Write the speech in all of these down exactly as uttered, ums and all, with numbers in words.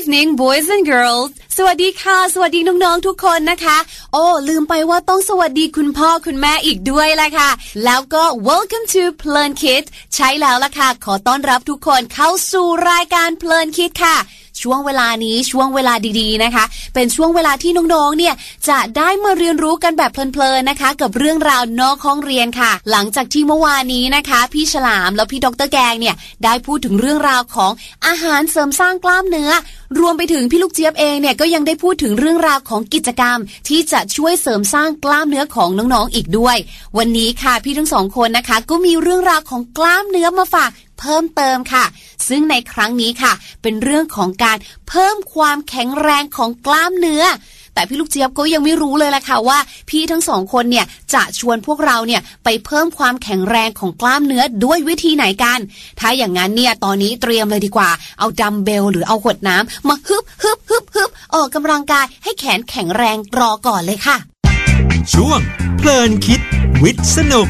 evening boys and girls สวัสดีค่ะสวัสดีน้องๆทุกคนนะคะโอ้ลืมไปว่าต้องสวัสดีคุณพ่อคุณแม่อีกด้วยล่ะค่ะแล้วก็ welcome to เพลินคิดใช่แล้วล่ะค่ะขอต้อนรับทุกคนเข้าสู่รายการเพลินคิดค่ะช่วงเวลานี้ช่วงเวลาดีๆนะคะเป็นช่วงเวลาที่น้องๆเนี่ยจะได้มาเรียนรู้กันแบบเพลินๆนะคะกับเรื่องราวนอกห้องเรียนค่ะหลังจากที่เมื่อวานนี้นะคะพี่ฉลามแล้วพี่ดร.แกงเนี่ยได้พูดถึงเรื่องราวของอาหารเสริมสร้างกล้ามเนื้อรวมไปถึงพี่ลูกเจี๊ยบเองเนี่ยก็ยังได้พูดถึงเรื่องราวของกิจกรรมที่จะช่วยเสริมสร้างกล้ามเนื้อของน้องๆอีกด้วยวันนี้ค่ะพี่ทั้งสองคนนะคะก็มีเรื่องราวของกล้ามเนื้อมาฝากเพิ่มเติมค่ะซึ่งในครั้งนี้ค่ะเป็นเรื่องของการเพิ่มความแข็งแรงของกล้ามเนื้อแต่พี่ลูกเจี๊ยบก็ยังไม่รู้เลยล่ะค่ะว่าพี่ทั้งสองคนเนี่ยจะชวนพวกเราเนี่ยไปเพิ่มความแข็งแรงของกล้ามเนื้อด้วยวิธีไหนกันถ้าอย่างนั้นเนี่ยตอนนี้เตรียมเลยดีกว่าเอาดัมเบลหรือเอาขวดน้ำมาฮึบฮึบฮึบฮึบออกกำลังกายให้แขนแข็งแรงรอก่อนเลยค่ะช่วงเพลินคิดวิทย์สนุก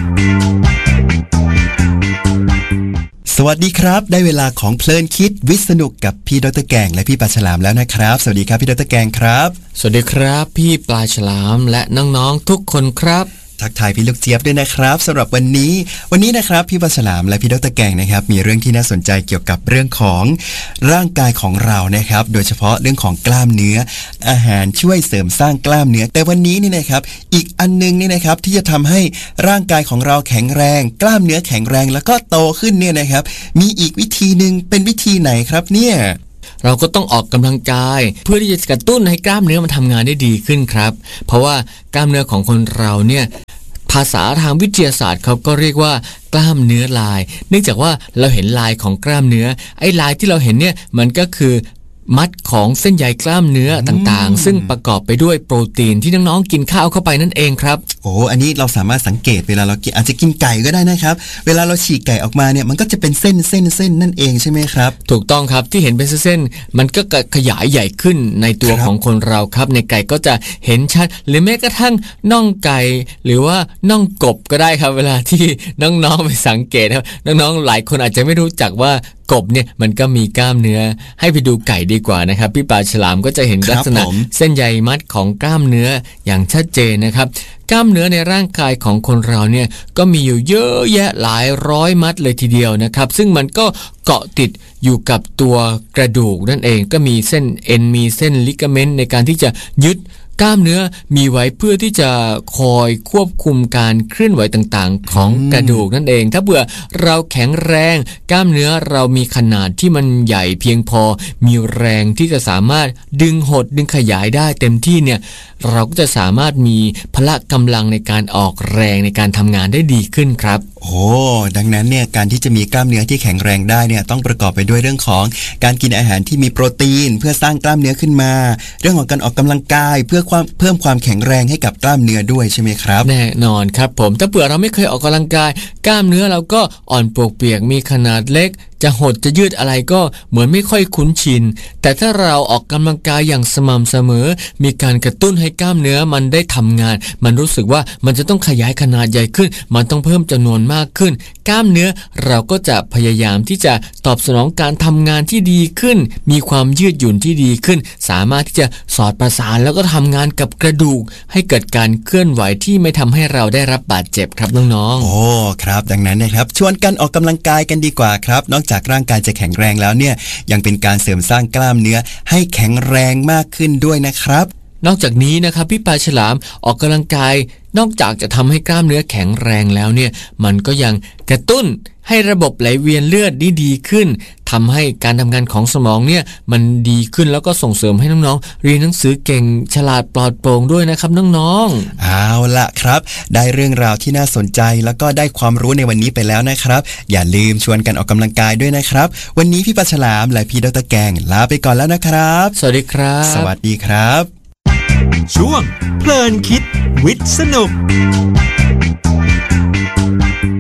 สวัสดีครับได้เวลาของเพลินคิดวิทย์สนุกกับพี่ดร.แกงและพี่ปลาฉลามแล้วนะครับสวัสดีครับพี่ดร.แกงครับสวัสดีครับพี่ปลาฉลามและน้องๆทุกคนครับทักทายพี่ลูกเจี๊ยบด้วยนะครับสำหรับวันนี้วันนี้นะครับพี่ปลาฉลามและพี่ดร.แกงนะครับมีเรื่องที่น่าสนใจเกี่ยวกับเรื่องของร่างกายของเรานะครับโดยเฉพาะเรื่องของกล้ามเนื้ออาหารช่วยเสริมสร้างกล้ามเนื้อแต่วันนี้นี่นะครับอีกอันนึงนี่นะครับที่จะทำให้ร่างกายของเราแข็งแรงกล้ามเนื้อแข็งแรงแล้วก็โตขึ้นเนี่ยนะครับมีอีกวิธีนึงเป็นวิธีไหนครับเนี่ยเราก็ต้องออกกำลังกายเพื่อที่จะกระตุ้นให้กล้ามเนื้อมันทำงานได้ดีขึ้นครับเพราะว่ากล้ามเนื้อของคนเราเนี่ยภาษาทางวิทยาศาสตร์เขาก็เรียกว่ากล้ามเนื้อลายเนื่องจากว่าเราเห็นลายของกล้ามเนื้อไอ้ลายที่เราเห็นเนี่ยมันก็คือมัดของเส้นใยกล้ามเนื้อต่างๆซึ่งประกอบไปด้วยโปรตีนที่น้องๆกินข้าวเข้าไปนั่นเองครับโอ้อันนี้เราสามารถสังเกตเวลาเรากินอาจจะกินไก่ก็ได้นะครับเวลาเราฉีกไก่ออกมาเนี่ยมันก็จะเป็นเส้นเส้นเส้นนั่นเองใช่ไหมครับถูกต้องครับที่เห็นเป็นเส้นๆมันก็ขยายใหญ่ขึ้นในตัวของคนเราครับในไก่ก็จะเห็นชัดหรือแม้กระทั่งน่องไก่หรือว่าน่องกบก็ได้ครับเวลาที่น้องๆไปสังเกตครับน้องๆหลายคนอาจจะไม่รู้จักว่ากบเนี่ยมันก็มีกล้ามเนื้อให้ไปดูไก่ดีกว่านะครับพี่ปลาฉลามก็จะเห็นลักษณะเส้นใยมัดของกล้ามเนื้ออย่างชัดเจนนะครับกล้ามเนื้อในร่างกายของคนเราเนี่ยก็มีอยู่เยอะแยะหลายร้อยมัดเลยทีเดียวนะครับซึ่งมันก็เกาะติดอยู่กับตัวกระดูกนั่นเองก็มีเส้นเอ็นมีเส้นลิกาเมนต์ในการที่จะยึดกล้ามเนื้อมีไว้เพื่อที่จะคอยควบคุมการเคลื่อนไหวต่างๆของกระดูกนั่นเองถ้าเผื่อเราแข็งแรงกล้ามเนื้อเรามีขนาดที่มันใหญ่เพียงพอมีแรงที่จะสามารถดึงหดดึงขยายได้เต็มที่เนี่ยเราก็จะสามารถมีพละกำลังในการออกแรงในการทำงานได้ดีขึ้นครับโอ้ดังนั้นเนี่ยการที่จะมีกล้ามเนื้อที่แข็งแรงได้เนี่ยต้องประกอบไปด้วยเรื่องของการกินอาหารที่มีโปรตีนเพื่อสร้างกล้ามเนื้อขึ้นมาเรื่องของการออกกำลังกายเพื่อความเพิ่มความแข็งแรงให้กับกล้ามเนื้อด้วยใช่ไหมครับแน่นอนครับผมถ้าเผื่อเราไม่เคยออกกำลังกายกล้ามเนื้อเราก็อ่อนปวกเปียกมีขนาดเล็กจะหดจะยืดอะไรก็เหมือนไม่ค่อยคุ้นชินแต่ถ้าเราออกกำลังกายอย่างสม่ำเสมอมีการกระตุ้นให้กล้ามเนื้อมันได้ทำงานมันรู้สึกว่ามันจะต้องขยายขนาดใหญ่ขึ้นมันต้องเพิ่มจำนวนมากขึ้นกล้ามเนื้อเราก็จะพยายามที่จะตอบสนองการทำงานที่ดีขึ้นมีความยืดหยุ่นที่ดีขึ้นสามารถที่จะสอดประสานแล้วก็ทำงานกับกระดูกให้เกิดการเคลื่อนไหวที่ไม่ทำให้เราได้รับบาดเจ็บครับน้องๆโอ้ครับดังนั้นนะครับชวนกันออกกำลังกายกันดีกว่าครับนอกจากร่างกายจะแข็งแรงแล้วเนี่ยยังเป็นการเสริมสร้างกล้ามเนื้อให้แข็งแรงมากขึ้นด้วยนะครับนอกจากนี้นะครับพี่ปลาฉลามออกกำลังกายนอกจากจะทำให้กล้ามเนื้อแข็งแรงแล้วเนี่ยมันก็ยังกระตุ้นให้ระบบไหลเวียนเลือดได้ดีขึ้นทำให้การทำงานของสมองเนี่ยมันดีขึ้นแล้วก็ส่งเสริมให้น้องๆเรียนหนังสือเก่งฉลาดปลอดโปร่งด้วยนะครับน้องๆเอาละครับได้เรื่องราวที่น่าสนใจแล้วก็ได้ความรู้ในวันนี้ไปแล้วนะครับอย่าลืมชวนกันออกกำลังกายด้วยนะครับวันนี้พี่ปลาฉลามและพี่ดร.แกงลาไปก่อนแล้วนะครับสวัสดีครับสวัสดีครับช่วงเพลินคิดวิทย์สนุก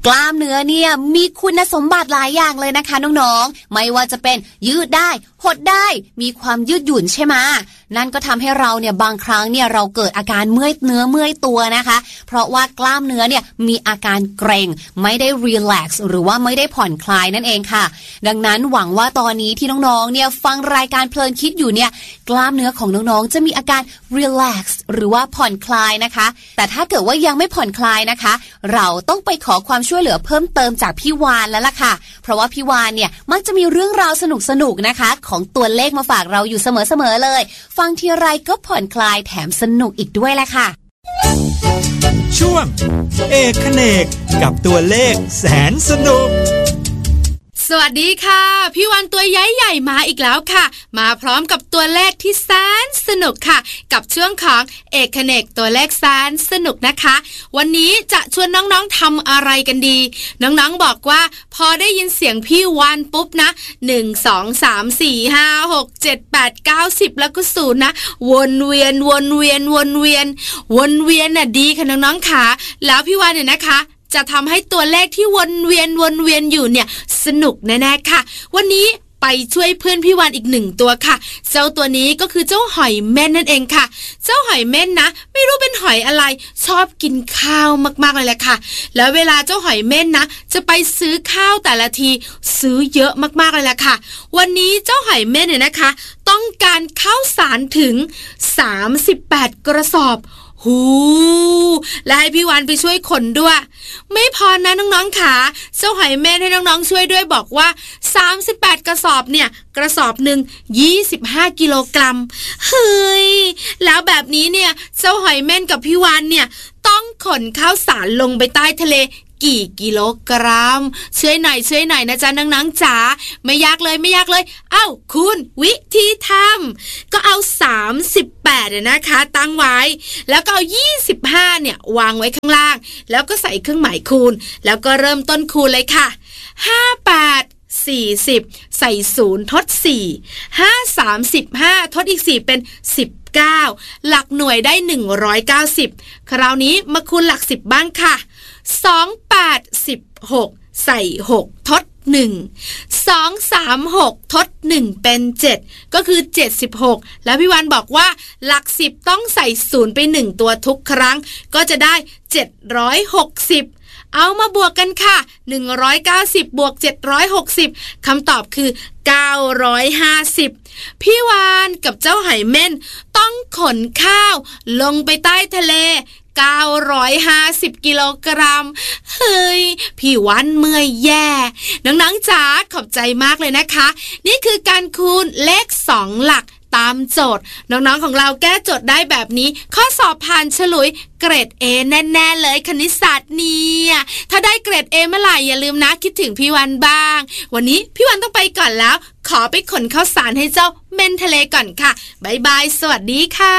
กล้ามเนื้อเนี่ยมีคุณสมบัติหลายอย่างเลยนะคะน้องๆไม่ว่าจะเป็นยืดได้หดได้มีความยืดหยุ่นใช่ไหมนั่นก็ทำให้เราเนี่ยบางครั้งเนี่ยเราเกิดอาการเมื่อยเนื้อเมื่อยตัวนะคะเพราะว่ากล้ามเนื้อเนี่ยมีอาการเกร็งไม่ได้รีแลกซ์หรือว่าไม่ได้ผ่อนคลายนั่นเองค่ะดังนั้นหวังว่าตอนนี้ที่น้องๆเนี่ยฟังรายการเพลินคิดอยู่เนี่ยกล้ามเนื้อของน้องๆจะมีอาการรีแลกซ์หรือว่าผ่อนคลายนะคะแต่ถ้าเกิดว่ายังไม่ผ่อนคลายนะคะเราต้องไปขอความช่วยเหลือเพิ่มเติมจากพี่วานแล้วล่ะค่ะเพราะว่าพี่วานเนี่ยมักจะมีเรื่องราวสนุกๆนะคะของตัวเลขมาฝากเราอยู่เสมอๆเลยฟังทีไรก็ผ่อนคลายแถมสนุกอีกด้วยแหละค่ะช่วงเอกเขนกกับตัวเลขแสนสนุกสวัสดีค่ะพี่วันตัวใหญ่ใหญ่มาอีกแล้วค่ะมาพร้อมกับตัวเลขที่แสนสนุกค่ะกับช่วงของเอกเขนกตัวเลขแสนสนุกนะคะวันนี้จะชวนน้องๆทำอะไรกันดีน้องๆบอกว่าพอได้ยินเสียงพี่วันปุ๊บนะหนึ่ง สอง สาม สี่ ห้า หก เจ็ด แปด เก้า สิบแล้วก็ศูนย์นะวนเวียนวนเวียนวนเวียนวนเวียนน่ะดีค่ะน้องๆค่ะแล้วพี่วันเนี่ยนะคะจะทำให้ตัวเลขที่วนเวียนวนเวียนอยู่เนี่ยสนุกแน่ๆค่ะวันนี้ไปช่วยเพื่อนพี่วานอีกหนึ่งตัวค่ะเจ้าตัวนี้ก็คือเจ้าหอยเม่นนั่นเองค่ะเจ้าหอยเม่นนะไม่รู้เป็นหอยอะไรชอบกินข้าวมากๆเลยแหละค่ะแล้วเวลาเจ้าหอยเม่นนะจะไปซื้อข้าวแต่ละทีซื้อเยอะมากๆเลยแหละค่ะวันนี้เจ้าหอยเม่นเนี่ยนะคะต้องการข้าวสารถึงสามสิบแปดกระสอบหูและให้พี่วานไปช่วยขนด้วยไม่พอนะน้องๆค่ะเจ้าหอยเม่นให้น้องๆช่วยด้วยบอกว่าสามสิบแปดกระสอบเนี่ยกระสอบหนึ่งยี่สิบห้ากิโลกรัมเฮ้ยแล้วแบบนี้เนี่ยเจ้าหอยเม่นกับพี่วานเนี่ยต้องขนข้าวสารลงไปใต้ทะเลกี่กิโลกรัมช่วยหน่อยช่วยหน่อยนะจ๊ะน้องๆจ๋าไม่ยากเลยไม่ยากเลยเอ้าคุณวิธีทำก็เอาสามสิบแปดเนี่ยนะคะตั้งไว้แล้วก็เอายี่สิบห้าเนี่ยวางไว้ข้างล่างแล้วก็ใส่เครื่องหมายคูณแล้วก็เริ่มต้นคูณเลยค่ะห้า แปด สี่สิบใส่ศูนย์ทดสี่ ห้า สาม สิบห้าทดอีกสี่เป็นสิบเก้าหลักหน่วยได้หนึ่งร้อยเก้าสิบคราวนี้มาคูณหลักสิบบ้างค่ะสอง แปด สิบหกใส่หกทดหนึ่ง สอง สาม หกทดหนึ่งเป็นเจ็ดก็คือเจ็ดสิบหกแล้วพี่วันบอกว่าหลักสิบต้องใส่ศูนย์ไปหนึ่งตัวทุกครั้งก็จะได้เจ็ดร้อยหกสิบเอามาบวกกันค่ะหนึ่งร้อยเก้าสิบบวกเจ็ดร้อยหกสิบคำตอบคือเก้าร้อยห้าสิบพี่วานกับเจ้าไหเม่นต้องขนข้าวลงไปใต้ทะเลเก้าร้อยห้าสิบกิโลกรัมเฮ้ยพี่วันเมื่อยแย่น้องๆจ๋าขอบใจมากเลยนะคะนี่คือการคูณเลขสองหลักตามโจทย์น้องๆของเราแก้โจทย์ได้แบบนี้ข้อสอบผ่านฉลุยเกรด A แน่ๆเลยคณิตศาสตร์เนี่ยถ้าได้เกรด A เมื่อไหร่อย่าลืมนะคิดถึงพี่วันบ้างวันนี้พี่วันต้องไปก่อนแล้วขอไปขนข้าวสารให้เจ้าเม่นทะเลก่อนค่ะบ๊ายบายสวัสดีค่ะ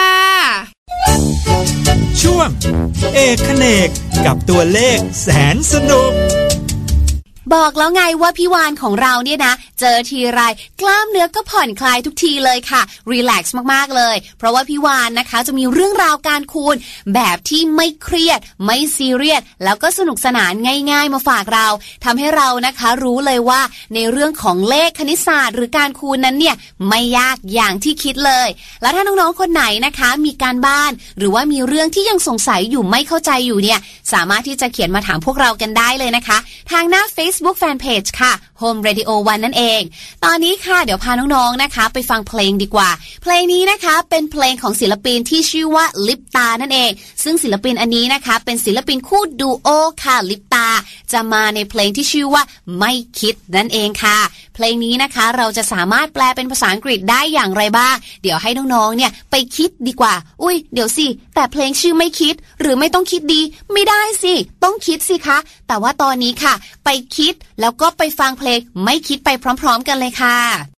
ช่วงเอกเขนกกับตัวเลขแสนสนุกบอกแล้วไงว่าพี่วานของเราเนี่ยนะเจอทีไรกล้ามเนื้อก็ผ่อนคลายทุกทีเลยค่ะรีแลกซ์มากๆเลยเพราะว่าพี่วานนะคะจะมีเรื่องราวการคูณแบบที่ไม่เครียดไม่ซีเรียสแล้วก็สนุกสนานง่ายๆมาฝากเราทำให้เรานะคะรู้เลยว่าในเรื่องของเลขคณิตศาสตร์หรือการคูณนั้นเนี่ยไม่ยากอย่างที่คิดเลยแล้วถ้าน้องๆคนไหนนะคะมีการบ้านหรือว่ามีเรื่องที่ยังสงสัยอยู่ไม่เข้าใจอยู่เนี่ยสามารถที่จะเขียนมาถามพวกเรากันได้เลยนะคะทางหน้า Facebook Fanpage ค่ะ Home Radio วัน นั่นเองตอนนี้ค่ะเดี๋ยวพาน้องๆนะคะไปฟังเพลงดีกว่าเพลงนี้นะคะเป็นเพลงของศิลปินที่ชื่อว่าลิปตานั่นเองซึ่งศิลปินอันนี้นะคะเป็นศิลปินคู่ดูโอค่ะลิปตาจะมาในเพลงที่ชื่อว่าไม่คิดนั่นเองค่ะเพลงนี้นะคะเราจะสามารถแปลเป็นภาษาอังกฤษได้อย่างไรบ้างเดี๋ยวให้น้องๆเนี่ยไปคิดดีกว่าอุ้ยเดี๋ยวสิแต่เพลงชื่อไม่คิดหรือไม่ต้องคิดดีไม่ได้สิต้องคิดสิคะแต่ว่าตอนนี้ค่ะไปคิดแล้วก็ไปฟังเพลงไม่คิดไปพร้อมๆกันเลยค่ะ